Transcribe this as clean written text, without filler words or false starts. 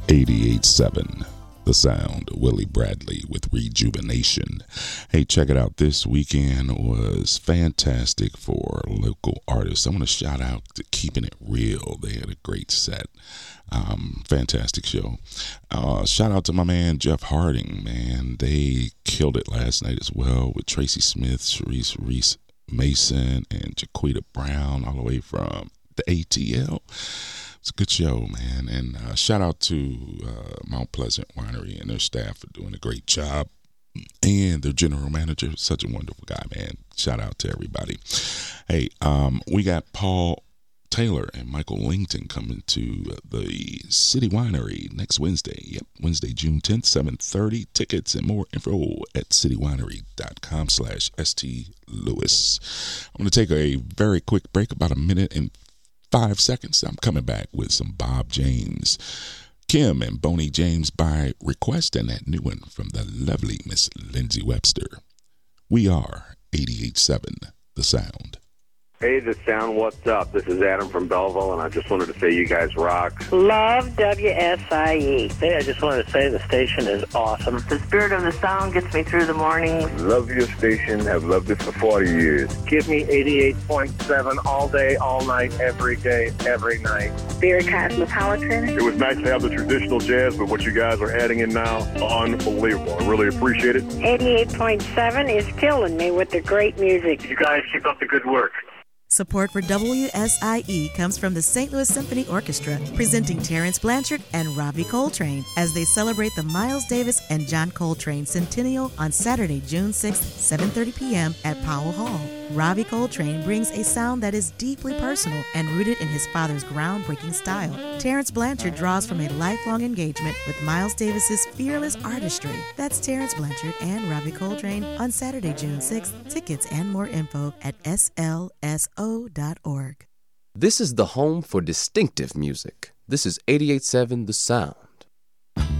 88.7 The Sound, Willie Bradley with Rejuvenation. Hey, check it out. This weekend was fantastic for local artists. I want to shout out to Keeping It Real. They had a great set. Fantastic show. Shout out to my man Jeff Harding, man. They killed it last night as well with Tracy Smith, Sharice Reese Mason, and Jaquita Brown, all the way from the ATL. It's a good show, man. And shout out to Mount Pleasant Winery and their staff for doing a great job. And their general manager, such a wonderful guy, man. Shout out to everybody. Hey, we got Paul Taylor and Michael Langton coming to the City Winery next Wednesday. Yep, Wednesday, June 10th, 7:30. Tickets and more info at citywinery.com/ST Lewis. I'm going to take a very quick break, about a minute and 5 seconds. I'm coming back with some Bob James, Kim and Boney James by request, and that new one from the lovely Miss Lindsay Webster. We are 88.7 The Sound. Hey, The Sound, what's up? This is Adam from Belleville, and I just wanted to say you guys rock. Love WSIE. Hey, I just wanted to say the station is awesome. The spirit of the sound gets me through the mornings. Love your station. Have loved it for 40 years. Give me 88.7 all day, all night, every day, every night. Very cosmopolitan. It was nice to have the traditional jazz, but what you guys are adding in now, unbelievable. I really appreciate it. 88.7 is killing me with the great music. You guys keep up the good work. Support for WSIE comes from the St. Louis Symphony Orchestra, presenting Terrence Blanchard and Ravi Coltrane as they celebrate the Miles Davis and John Coltrane Centennial on Saturday, June 6th, 7:30 p.m. at Powell Hall. Ravi Coltrane brings a sound that is deeply personal and rooted in his father's groundbreaking style. Terrence Blanchard draws from a lifelong engagement with Miles Davis's fearless artistry. That's Terrence Blanchard and Ravi Coltrane on Saturday, June 6th. Tickets and more info at slso.org. This is the home for distinctive music. This is 88.7 The Sound.